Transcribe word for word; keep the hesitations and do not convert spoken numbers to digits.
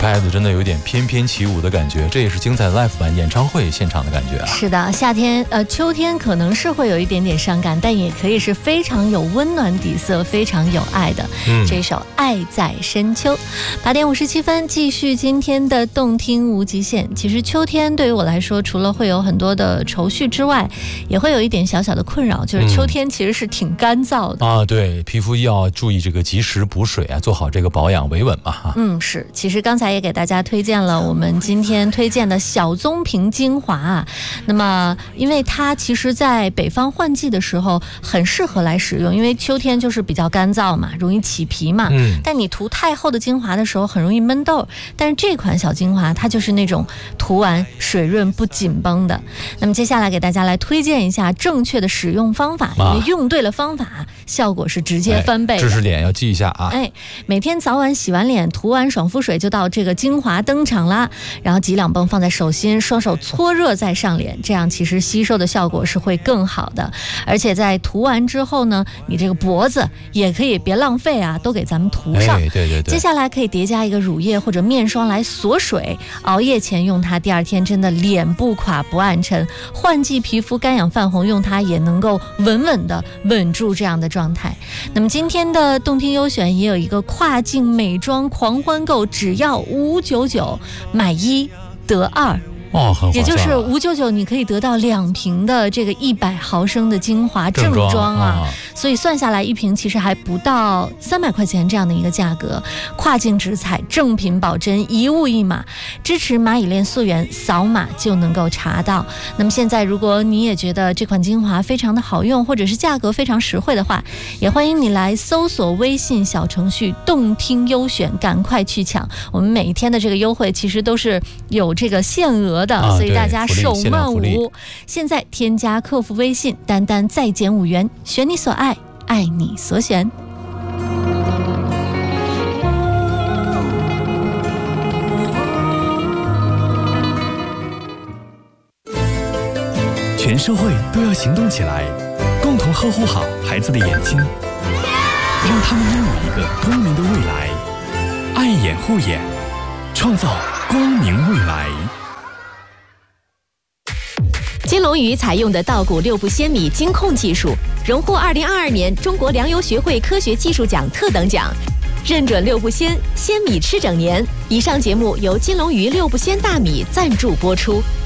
开的真的有点翩翩起舞的感觉，这也是精彩的 live 版演唱会现场的感觉啊。 是的，夏天呃秋天可能是会有一点点伤感，但也可以是非常有温暖底色，非常有爱的。嗯，这首《爱在深秋》。八点五十七分，继续今天的动听无极限。其实秋天对于我来说，除了会有很多的愁绪之外，也会有一点小小的困扰，就是秋天其实是挺干燥的、 嗯、啊。对，皮肤要注意这个及时补水啊，做好这个保养维稳嘛。 嗯，是。其实刚才也给大家推荐了我们今天推荐的小棕瓶精华啊。那么，因为它其实在北方换季的时候很适合来使用，因为秋天就是比较干燥嘛，容易起皮嘛。嗯。但你涂太厚的精华的时候很容易闷痘，但是这款小精华它就是那种涂完水润不紧绷的。那么接下来给大家来推荐一下正确的使用方法，因为用对了方法，效果是直接翻倍的。 知识点要记一下啊！ 哎，每天早晚洗完脸，涂完爽肤水就到这个精华登场啦。然后挤两泵放在手心，双手搓热再上脸，这样其实吸收的效果是会更好的。而且在涂完之后呢，你这个脖子也可以别浪费啊，都给咱们涂上。 哎、对对对。 接下来可以叠加一个乳液或者面霜来锁水，熬夜前用它，第二天真的脸不垮不暗沉。换季皮肤干痒泛红，用它也能够稳稳的稳住这样的状态。那么今天的动听优选也有一个跨境美妆狂欢购，只要五九九买一得二。 哦，很划算啊， 也就是五九九，你可以得到两瓶的这个一百毫升的精华正装啊，装啊所以算下来一瓶其实还不到三百块钱这样的一个价格，跨境直采，正品保真，一物一码，支持蚂蚁链溯源，扫码就能够查到。那么现在如果你也觉得这款精华非常的好用，或者是价格非常实惠的话，也欢迎你来搜索微信小程序动听优选，赶快去抢。我们每一天的这个优惠其实都是有这个限额的、啊、所以大家手慢无。现在添加客服微信单单再减五元，选你所爱，爱你所选。 全社会都要行动起来，共同呵护好孩子的眼睛，让他们拥有一个光明的未来。爱眼护眼，创造光明未来。 金龙鱼采用的稻谷六步鲜米精控技术，荣获二零二二年中国粮油学会科学技术奖特等奖，认准六步鲜，鲜米吃整年。以上节目由金龙鱼六步鲜大米赞助播出。